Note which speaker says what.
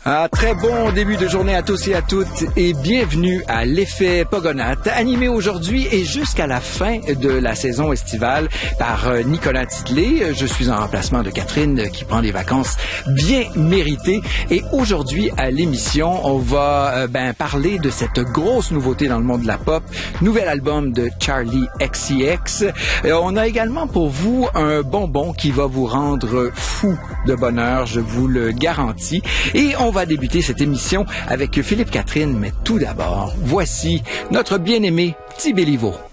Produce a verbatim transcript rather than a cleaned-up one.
Speaker 1: Ah, très bon début de journée à tous et à toutes et bienvenue à l'Effet Pogonates, animé aujourd'hui et jusqu'à la fin de la saison estivale par Nicolas Titley. Je suis en remplacement de Catherine qui prend des vacances bien méritées et aujourd'hui à l'émission, on va euh, ben, parler de cette grosse nouveauté dans le monde de la pop, nouvel album de Charli X C X. Et on a également pour vous un bonbon qui va vous rendre fou de bonheur, je vous le garantis. Et on va débuter cette émission avec Philippe Catherine, mais tout d'abord, voici notre bien-aimé Petit Béliveau.